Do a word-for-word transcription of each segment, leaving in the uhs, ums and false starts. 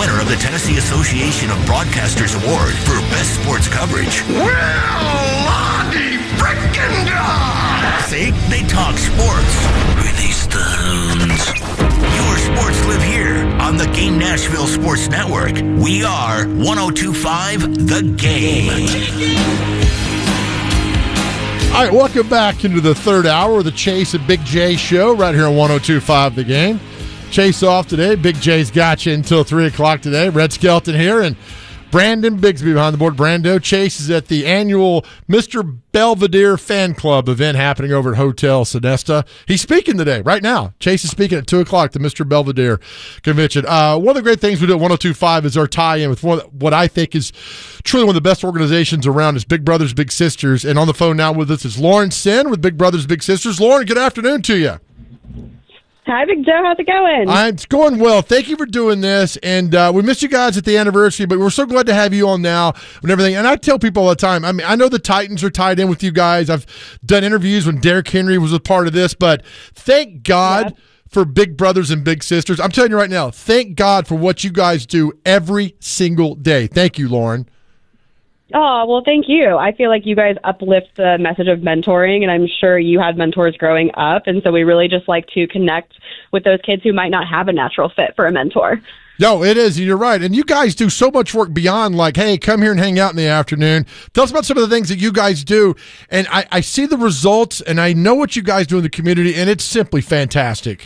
winner of the Tennessee Association of Broadcasters Award for Best Sports Coverage. Well, Lottie frickin' God! See? They talk sports. Release the hounds. Your sports live here on the Game Nashville Sports Network. We are one oh two point five The Game. All right, welcome back into the third hour of the Chase and Big J show right here on one oh two point five The Game. Chase off today. Big J's got you until three o'clock today. Red Skelton here and Brandon Bigsby behind the board. Brando. Chase is at the annual Mister Belvedere Fan Club event happening over at Hotel Sonesta. He's speaking today, right now. Chase is speaking at two o'clock, the Mister Belvedere Convention. Uh, one of the great things we do at one oh two point five is our tie-in with one, what I think is truly one of the best organizations around is Big Brothers Big Sisters. And on the phone now with us is Lauren Sin with Big Brothers Big Sisters. Lauren, good afternoon to you. Hi, Big Joe. How's it going? Uh, it's going well. Thank you for doing this. And uh, we missed you guys at the anniversary, but we're so glad to have you on now and everything. And I tell people all the time, I mean, I know the Titans are tied in with you guys. I've done interviews when Derrick Henry was a part of this, but thank God Yep. for Big Brothers and Big Sisters. I'm telling you right now, thank God for what you guys do every single day. Thank you, Lauren. Oh, well, thank you. I feel like you guys uplift the message of mentoring, and I'm sure you had mentors growing up, and so we really just like to connect with those kids who might not have a natural fit for a mentor. No, it is. You're right. And you guys do so much work beyond like, hey, come here and hang out in the afternoon. Tell us about some of the things that you guys do. And I, I see the results, and I know what you guys do in the community, and it's simply fantastic.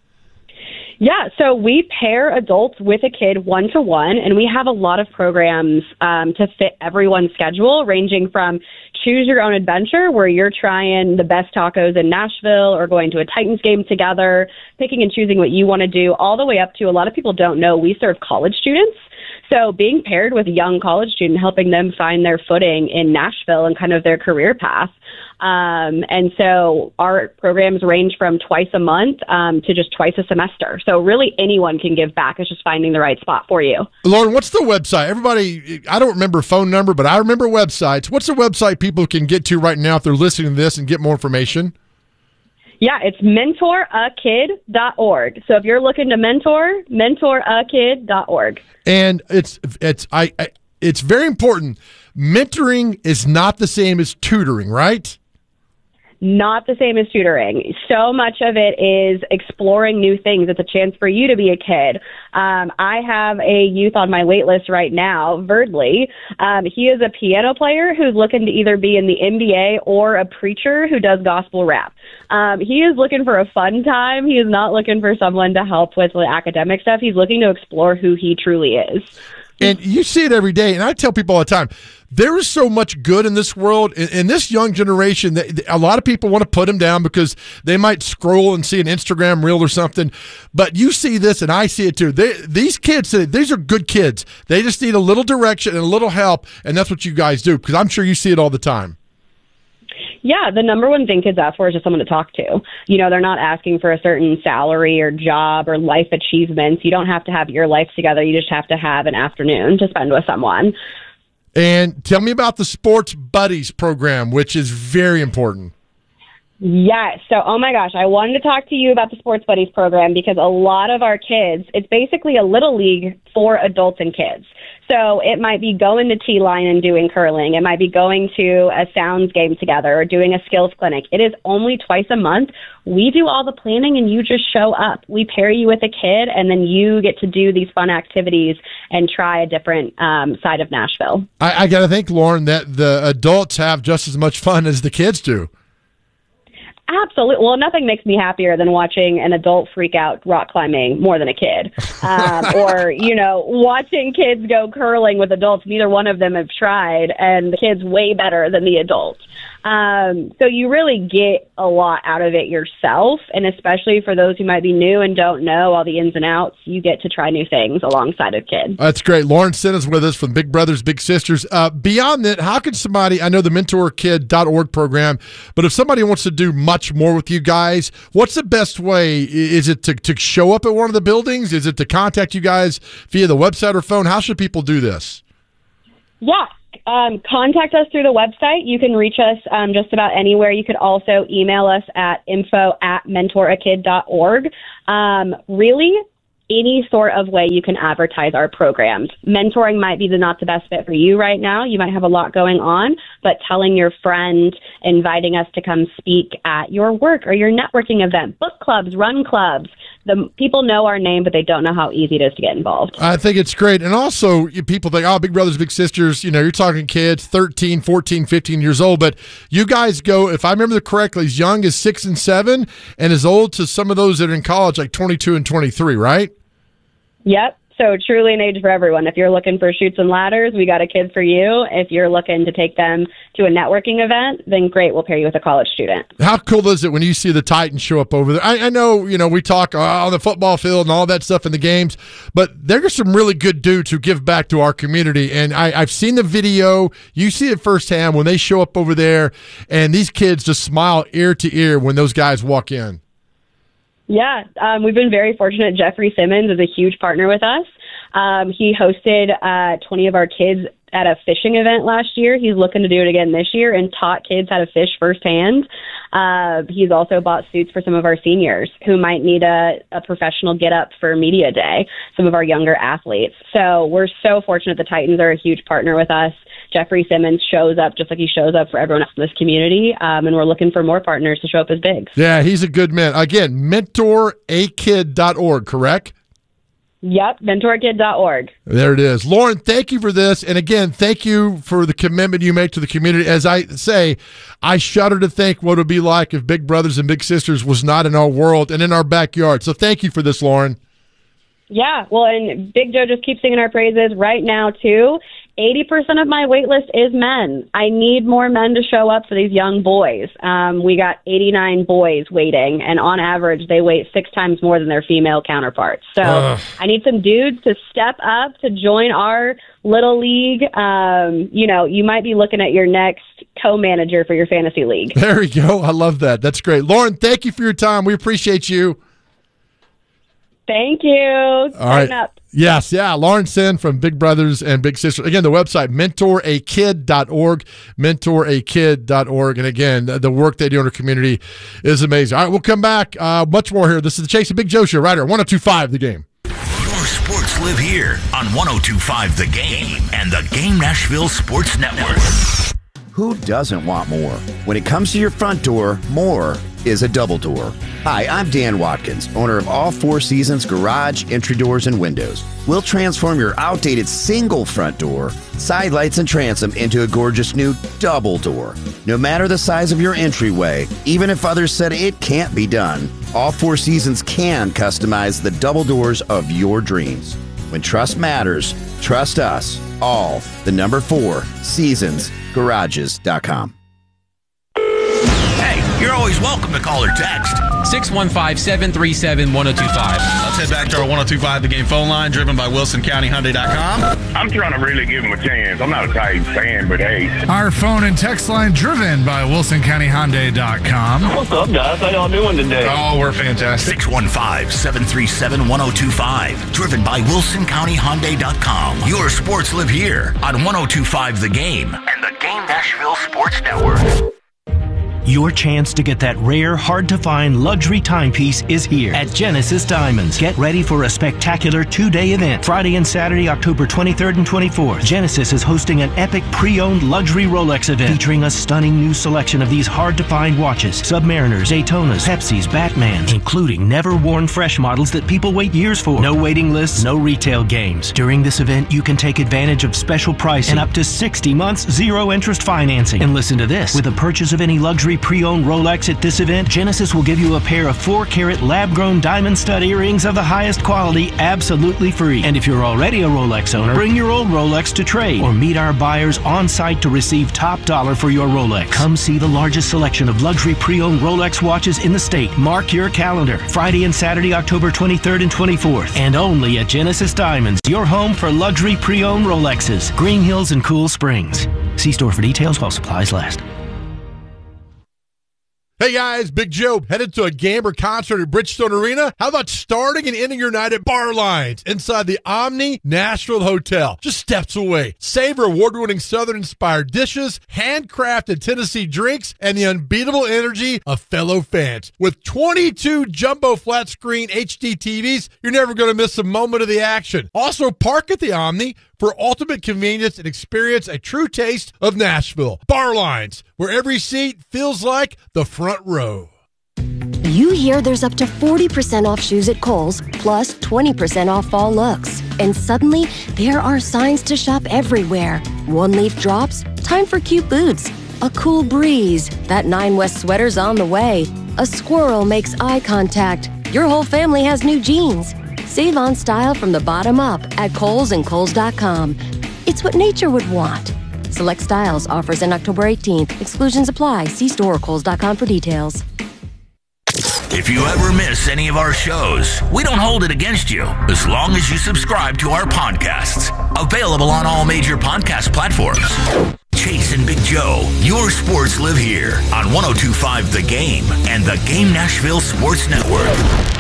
Yeah, so we pair adults with a kid one-to-one, and we have a lot of programs um, to fit everyone's schedule, ranging from Choose Your Own Adventure, where you're trying the best tacos in Nashville or going to a Titans game together, picking and choosing what you want to do, all the way up to, a lot of people don't know, we serve college students. So being paired with a young college student, helping them find their footing in Nashville and kind of their career path. Um, and so our programs range from twice a month um, to just twice a semester. So really anyone can give back. It's just finding the right spot for you. Lauren, what's the website? Everybody, I don't remember phone number, but I remember websites. What's the website people can get to right now if they're listening to this and get more information? Yeah, it's mentor a kid dot org. So if you're looking to mentor, mentor a kid dot org. And it's it's I, I it's very important. Mentoring is not the same as tutoring, right? Not the same as tutoring. So much of it is exploring new things. It's a chance for you to be a kid. Um, I have a youth on my wait list right now, Verdley. Um, he is a piano player who's looking to either be in the N B A or a preacher who does gospel rap. Um, he is looking for a fun time. He is not looking for someone to help with the academic stuff. He's looking to explore who he truly is. And you see it every day. And I tell people all the time, there is so much good in this world. In, in this young generation, that a lot of people want to put them down because they might scroll and see an Instagram reel or something. But you see this, and I see it too. They, these kids, these are good kids. They just need a little direction and a little help, and that's what you guys do, because I'm sure you see it all the time. Yeah, the number one thing kids ask for is just someone to talk to. You know, they're not asking for a certain salary or job or life achievements. You don't have to have your life together. You just have to have an afternoon to spend with someone. And tell me about the Sports Buddies program, which is very important. Yes. So, oh my gosh, I wanted to talk to you about the Sports Buddies program because a lot of our kids, it's basically a little league for adults and kids. So it might be going to T-Line and doing curling. It might be going to a sounds game together or doing a skills clinic. It is only twice a month. We do all the planning and you just show up. We pair you with a kid and then you get to do these fun activities and try a different um, side of Nashville. I, I got to think, Lauren, that the adults have just as much fun as the kids do. Absolutely. Well, nothing makes me happier than watching an adult freak out rock climbing more than a kid. Um, or, you know, watching kids go curling with adults. Neither one of them have tried, and the kid's way better than the adult. Um, so you really get a lot out of it yourself, and especially for those who might be new and don't know all the ins and outs, you get to try new things alongside of kids. That's great. Lauren Sin is with us from Big Brothers Big Sisters. Uh, beyond that, how can somebody, I know the mentor a kid dot org program, but if somebody wants to do much more with you guys, what's the best way? Is it to, to show up at one of the buildings? Is it to contact you guys via the website or phone? How should people do this? Yeah. Um, contact us through the website. You can reach us um, just about anywhere. You could also email us at info at mentor a kid dot org. Um, really, any sort of way you can advertise our programs. Mentoring might be the not the best fit for you right now. You might have a lot going on, but telling your friend, inviting us to come speak at your work or your networking event, book clubs, run clubs. The people know our name, but they don't know how easy it is to get involved. I think it's great. And also, you- people think, oh, big brothers, big sisters, you know, you're talking kids, thirteen, fourteen, fifteen years old. But you guys go, if I remember correctly, as young as six and seven and as old to some of those that are in college, like twenty-two and twenty-three, right? Yep. So truly an age for everyone. If you're looking for chutes and ladders, we got a kid for you. If you're looking to take them to a networking event, then great, we'll pair you with a college student. How cool is it when you see the Titans show up over there? I, I know, you know, we talk uh, on the football field and all that stuff in the games, but there are some really good dudes who give back to our community. And I, I've seen the video. You see it firsthand when they show up over there, and these kids just smile ear to ear when those guys walk in. Yeah, um, we've been very fortunate. Jeffrey Simmons is a huge partner with us. Um, he hosted uh, twenty of our kids at a fishing event last year. He's looking to do it again this year and taught kids how to fish firsthand. Uh, he's also bought suits for some of our seniors who might need a, a professional get-up for media day, some of our younger athletes. So we're so fortunate the Titans are a huge partner with us. Jeffrey Simmons shows up just like he shows up for everyone else in this community, um, and we're looking for more partners to show up as bigs. Yeah, he's a good man. Again, mentor a kid dot org, correct? Yep, mentor kid dot org. There it is. Lauren, thank you for this. And again, thank you for the commitment you make to the community. As I say, I shudder to think what it would be like if Big Brothers and Big Sisters was not in our world and in our backyard. So thank you for this, Lauren. Yeah, well, and Big Joe just keeps singing our praises right now, too. eighty percent of my wait list is men. I need more men to show up for these young boys. Um, we got eighty-nine boys waiting, and on average, they wait six times more than their female counterparts. So Ugh. I need some dudes to step up to join our little league. Um, you know, you might be looking at your next co-manager for your fantasy league. There we go. I love that. That's great. Lauren, thank you for your time. We appreciate you. Thank you. All right. Sign up. Yes, yeah. Lauren Sin from Big Brothers and Big Sisters. Again, the website, mentor a kid dot org, mentor a kid dot org. And again, the, the work they do in our community is amazing. All right, we'll come back. Uh, much more here. This is the Chase and Big Joe Show right here, one oh two point five The Game. Your sports live here on one oh two point five The Game and the Game Nashville Sports Network. Who doesn't want more? When it comes to your front door, more is a double door. Hi, I'm Dan Watkins, owner of All Four Seasons Garage, Entry Doors, and Windows. We'll transform your outdated single front door, side lights, and transom into a gorgeous new double door. No matter the size of your entryway, even if others said it can't be done, All Four Seasons can customize the double doors of your dreams. When trust matters, trust us. All, the number four, seasons garages dot com. Hey, you're always welcome to call or text. six one five, seven three seven, one oh two five. Let's head back to our one oh two point five The Game phone line, driven by Wilson County Hyundai dot com. I'm trying to really give him a chance. I'm not a Titans fan, but hey. Our phone and text line driven by Wilson County Hyundai dot com. What's up, guys? How y'all doing today? Oh, we're fantastic. six one five, seven three seven, one oh two five. Driven by Wilson County Hyundai dot com. Your sports live here on one oh two point five The Game and the Game Nashville Sports Network. Your chance to get that rare, hard-to-find luxury timepiece is here at Genesis Diamonds. Get ready for a spectacular two-day event. Friday and Saturday, October twenty-third and twenty-fourth. Genesis is hosting an epic pre-owned luxury Rolex event featuring a stunning new selection of these hard-to-find watches. Submariners, Daytonas, Pepsis, Batmans, including never-worn fresh models that people wait years for. No waiting lists, no retail games. During this event, you can take advantage of special pricing and up to sixty months zero-interest financing. And listen to this. With a purchase of any luxury pre-owned Rolex at this event, Genesis will give you a pair of four carat lab-grown diamond stud earrings of the highest quality absolutely free. And if you're already a Rolex owner, bring your old Rolex to trade or meet our buyers on site to receive top dollar for your Rolex. Come see the largest selection of luxury pre-owned Rolex watches in the state. Mark your calendar. Friday and Saturday, October twenty-third and twenty-fourth. And only at Genesis Diamonds, your home for luxury pre-owned Rolexes. Green Hills and Cool Springs. See store for details while supplies last. Hey guys, Big Joe, headed to a game or concert at Bridgestone Arena? How about starting and ending your night at Bar Lines inside the Omni Nashville Hotel, just steps away? Savor award-winning Southern-inspired dishes, handcrafted Tennessee drinks, and the unbeatable energy of fellow fans. With twenty-two jumbo flat-screen H D T Vs, you're never going to miss a moment of the action. Also, park at the Omni for ultimate convenience and experience a true taste of Nashville. Bar Lines, where every seat feels like the front row. You hear there's up to forty percent off shoes at Kohl's, plus twenty percent off fall looks. And suddenly, there are signs to shop everywhere. One leaf drops, time for cute boots. A cool breeze, that Nine West sweater's on the way. A squirrel makes eye contact. Your whole family has new jeans. Save on style from the bottom up at Kohl's and Kohl's dot com. It's what nature would want. Select styles, offers in October eighteenth. Exclusions apply. See store or Kohl's dot com for details. If you ever miss any of our shows, we don't hold it against you as long as you subscribe to our podcasts. Available on all major podcast platforms. Chase and Big Joe, your sports live here on one oh two point five The Game and the Game Nashville Sports Network.